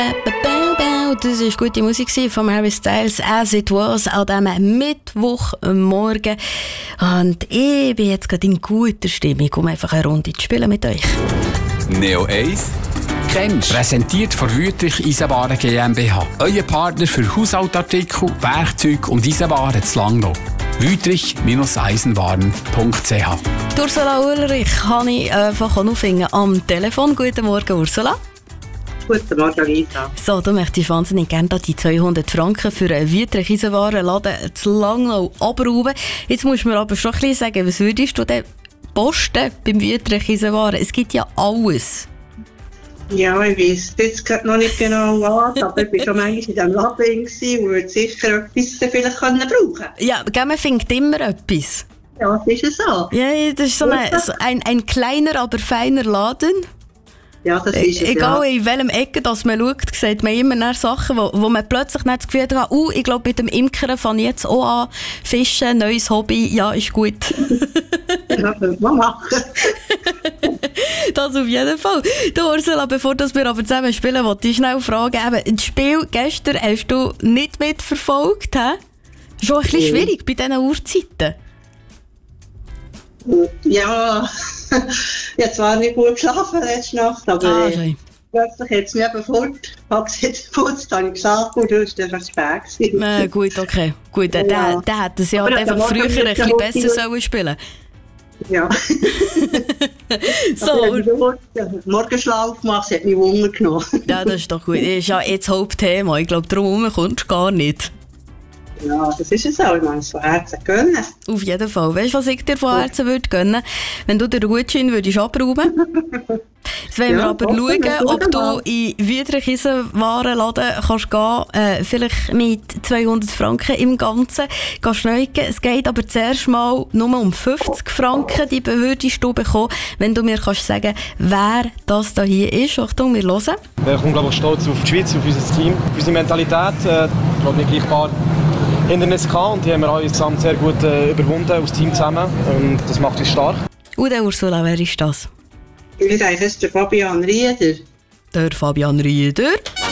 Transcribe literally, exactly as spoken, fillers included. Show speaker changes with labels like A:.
A: Das war gute Musik von Harry Styles, «As It Was», an diesem Mittwochmorgen. Und ich bin jetzt gerade in guter Stimmung, um einfach eine Runde zu spielen mit euch.
B: Neo eins kennst. Präsentiert von Wüthrich Eisenwaren GmbH. Euer Partner für Haushaltsartikel, Werkzeug und Eisenwaren zu Langnau. wüthrich Eisenwaren punkt c h.
A: Ursula Ulrich kann ich einfach auffinden am Telefon. Guten Morgen, Ursula.
C: Guten Morgen, Lisa.
A: So, du möchtest wahnsinnig gerne die zweihundert Franken für einen Wüthrich Eisenwarenladen zu Langnau abrufen. Jetzt musst du mir aber schon ein bisschen sagen, was würdest du denn posten beim Wüthrich Eisenwaren? Es gibt ja alles.
C: Ja, ich weiss jetzt gerade noch nicht genau was, aber ich war schon manchmal in diesem Laden und würde sicher etwas vielleicht brauchen können.
A: Ja, man findet immer etwas.
C: Ja, das ist so.
A: Ja, das ist so, eine, so ein, ein kleiner, aber feiner Laden.
C: Ja, das ist es,
A: egal
C: ja.
A: in welchem Ecke dass man schaut, sieht man immer nach Sachen, wo, wo man plötzlich nicht das Gefühl hat, uh, ich glaube, mit dem Imkern fange ich jetzt auch an, Fischen, neues Hobby, ja, ist gut.
C: Ja, das man machen.
A: Das auf jeden Fall. Du, Ursula, bevor wir aber zusammen spielen, wollte ich schnell fragen, eben, das Spiel gestern hast du nicht mitverfolgt, hä? Schon ein bisschen schwierig bei diesen Uhrzeiten.
C: Ja, ich habe zwar nicht gut geschlafen letzte Nacht, aber
A: ah,
C: äh, plötzlich hat es mich eben fort, habe es jetzt geputzt, habe ich gesagt, und du warst dann spät.
A: Äh, gut, okay. Gut, der,
C: Ja.
A: der hätte es ja
C: Aber
A: halt einfach früher ein bisschen besser sollen spielen.
C: Ja.
A: So,
C: also, ich habe Morgenschlaf gemacht, sie hat mich Hunger genommen.
A: ja, das ist doch gut. Das ist ja jetzt das Hauptthema. Ich glaube, darum kommst du gar nicht.
C: Ja, das ist es auch. Ich meine, es von Herzen gönnen.
A: Auf jeden Fall. Weißt du, was ich dir von Herzen würde gönnen? Wenn du dir den Gutschein würdest abräumen. Jetzt wollen wir
C: Ja,
A: aber
C: hoffen,
A: schauen,
C: wir
A: ob du
C: mal.
A: in Wüthrich Eisenwarenladen kannst gehen, äh, vielleicht mit zweihundert Franken im Ganzen. Gehst schneuken. Es geht aber zuerst mal nur um fünfzig Franken, die würdest du bekommen, wenn du mir kannst sagen, wer das da hier ist. Achtung, wir hören.
D: Ich bin unglaublich stolz auf die Schweiz, auf unser Team, auf unsere Mentalität. Äh, ich glaube, nicht gleich paar Hindernisse gehabt und die haben wir alle zusammen sehr gut äh, überwunden, als Team zusammen. Und das macht uns stark.
A: Und der Ursula, wer ist das?
C: Ich sage, das ist der Fabian Rieder.
A: Der Fabian Rieder.